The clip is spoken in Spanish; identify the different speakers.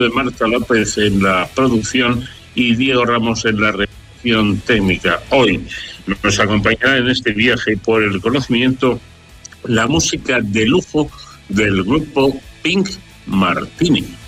Speaker 1: de Marta López en la producción y Diego Ramos en la redacción técnica. Hoy nos acompañará en este viaje por el conocimiento la música de lujo del grupo Pink Martini.